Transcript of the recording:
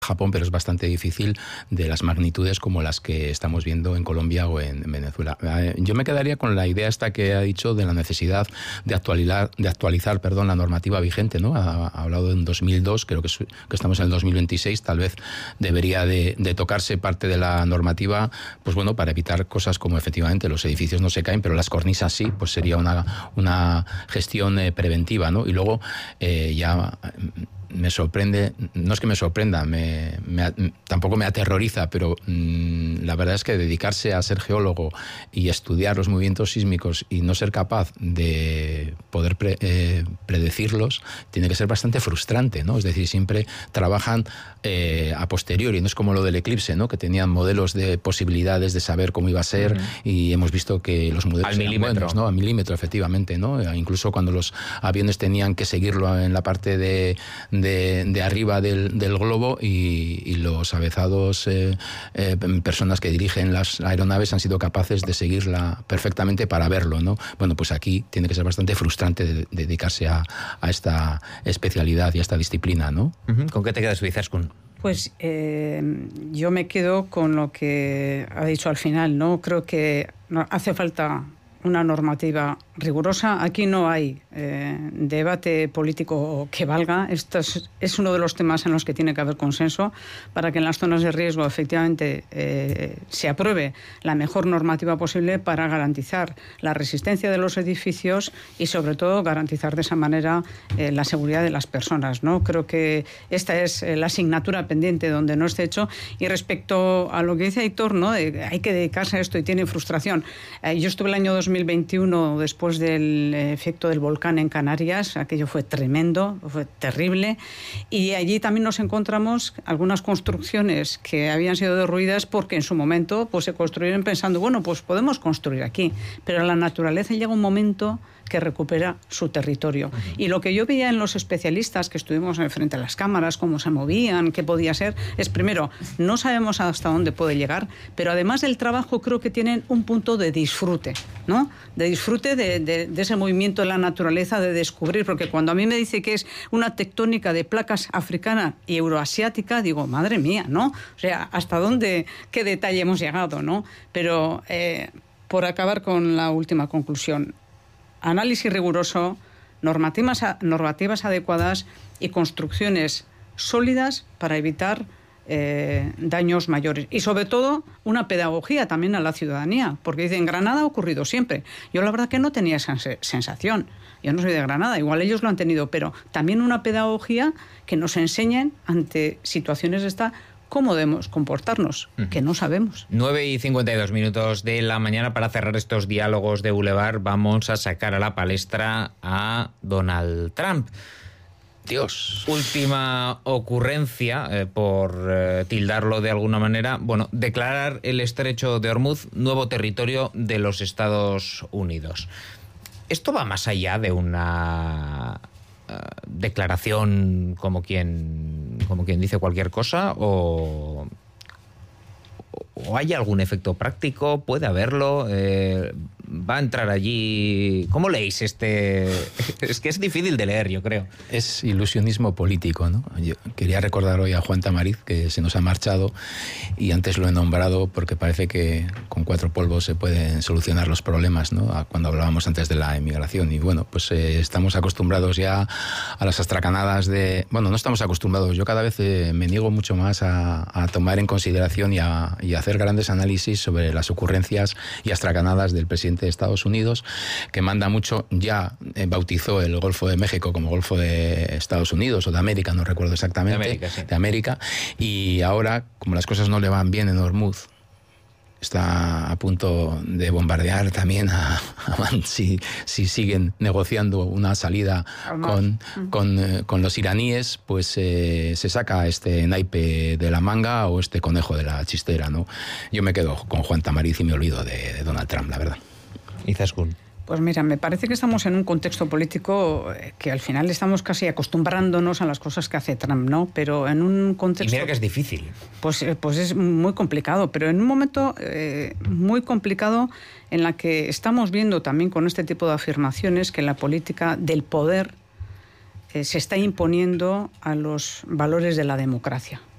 Japón, pero es bastante difícil de las magnitudes como las que estamos viendo en Colombia o en Venezuela. Yo me quedaría con la idea esta que ha dicho de la necesidad de actualizar la normativa vigente, ¿no? Ha hablado de un 2002, creo que estamos en el 2026, tal vez debería de tocarse parte de la normativa, pues bueno, para evitar cosas como efectivamente los edificios no se caen, pero las cornisas sí, pues sería una gestión preventiva, ¿no? Y luego ya me sorprende, no es que me sorprenda, tampoco me aterroriza, pero la verdad es que dedicarse a ser geólogo y estudiar los movimientos sísmicos y no ser capaz de poder predecirlos tiene que ser bastante frustrante, ¿no? Es decir, siempre trabajan a posteriori, no es como lo del eclipse, ¿no? Que tenían modelos de posibilidades de saber cómo iba a ser, y hemos visto que los modelos al milímetro, buenos, ¿no? Al milímetro, efectivamente, ¿no? Incluso cuando los aviones tenían que seguirlo en la parte de arriba del globo, y los avezados personas que dirigen las aeronaves han sido capaces de seguirla perfectamente para verlo, ¿no? Bueno, pues aquí tiene que ser bastante frustrante dedicarse a esta especialidad y a esta disciplina, ¿no? ¿Con qué te quedas, Izaskun? Pues yo me quedo con lo que ha dicho al final, ¿no? Creo que hace falta una normativa rigurosa. Aquí no hay debate político que valga. Esto es uno de los temas en los que tiene que haber consenso para que en las zonas de riesgo efectivamente se apruebe la mejor normativa posible para garantizar la resistencia de los edificios y sobre todo garantizar de esa manera la seguridad de las personas, ¿no? Creo que esta es la asignatura pendiente donde no esté hecho. Y respecto a lo que dice Aitor, ¿no? Hay que dedicarse a esto y tiene frustración. Yo estuve el año 2021 después del efecto del volcán en Canarias. Aquello fue tremendo, fue terrible, y allí también nos encontramos algunas construcciones que habían sido derruidas porque en su momento pues se construyeron pensando, bueno, pues podemos construir aquí, pero la naturaleza llega un momento que recupera su territorio. Y lo que yo veía en los especialistas que estuvimos frente a las cámaras, cómo se movían, qué podía ser, es primero, no sabemos hasta dónde puede llegar, pero además del trabajo creo que tienen un punto de disfrute, ¿no? De disfrute de ese movimiento de la naturaleza, de descubrir, porque cuando a mí me dice que es una tectónica de placas africana y euroasiática, digo, madre mía, ¿no? O sea, hasta dónde, qué detalle hemos llegado, ¿no? Pero por acabar con la última conclusión, análisis riguroso, normativas adecuadas y construcciones sólidas para evitar daños mayores. Y sobre todo una pedagogía también a la ciudadanía, porque dicen, en Granada ha ocurrido siempre. Yo la verdad que no tenía esa sensación. Yo no soy de Granada, igual ellos lo han tenido, pero también una pedagogía que nos enseñen ante situaciones de esta cómo debemos comportarnos, que no sabemos. 9:52 de la mañana. Para cerrar estos diálogos de Boulevard, vamos a sacar a la palestra a Donald Trump. Dios. Última ocurrencia, por tildarlo de alguna manera, bueno, declarar el estrecho de Hormuz nuevo territorio de los Estados Unidos. ¿Esto va más allá de una declaración como quien dice cualquier cosa, o hay algún efecto práctico? ¿Puede haberlo? ¿Va a entrar allí? ¿Cómo leéis este? Es que es difícil de leer, yo creo. Es ilusionismo político, ¿no? Yo quería recordar hoy a Juan Tamariz, que se nos ha marchado, y antes lo he nombrado porque parece que con 4 polvos se pueden solucionar los problemas, ¿no? Cuando hablábamos antes de la emigración. Y bueno, pues estamos acostumbrados ya a las astracanadas de... Bueno, no estamos acostumbrados. Yo cada vez me niego mucho más a tomar en consideración y a hacer grandes análisis sobre las ocurrencias y astracanadas del presidente de Estados Unidos, que manda mucho. Ya bautizó el Golfo de México como Golfo de Estados Unidos o de América, no recuerdo exactamente, de América, sí. De América, y ahora, como las cosas no le van bien en Hormuz, está a punto de bombardear también si siguen negociando una salida con los iraníes, pues se saca este naipe de la manga o este conejo de la chistera, ¿no? Yo me quedo con Juan Tamariz y me olvido de Donald Trump, la verdad. Izaskun. Pues mira, me parece que estamos en un contexto político que al final estamos casi acostumbrándonos a las cosas que hace Trump, ¿no? Pero en un contexto... Y mira que es difícil. Pues es muy complicado, pero en un momento muy complicado en la que estamos viendo también con este tipo de afirmaciones que la política del poder se está imponiendo a los valores de la democracia.